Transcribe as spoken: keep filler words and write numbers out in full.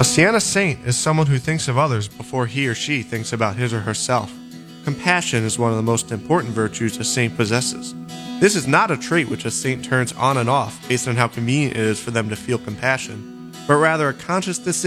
A Siena saint is someone who thinks of others before he or she thinks about his or herself. Compassion is one of the most important virtues a saint possesses. This is not a trait which a saint turns on and off based on how convenient it is for them to feel compassion, but rather a conscious decision